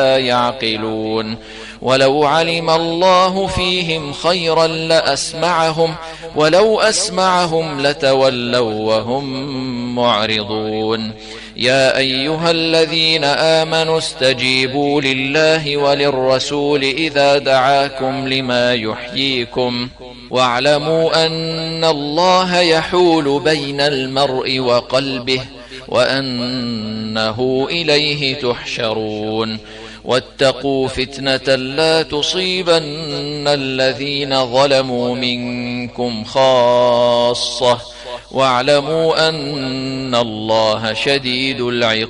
يعقلون ولو علم الله فيهم خيرا لأسمعهم ولو أسمعهم لتولوا وهم معرضون يا أيها الذين آمنوا استجيبوا لله وللرسول إذا دعاكم لما يحييكم واعلموا أن الله يحول بين المرء وقلبه وأنه إليه تحشرون واتقوا فتنة لا تصيبن الذين ظلموا منكم خاصة واعلموا أن الله شديد العقاب.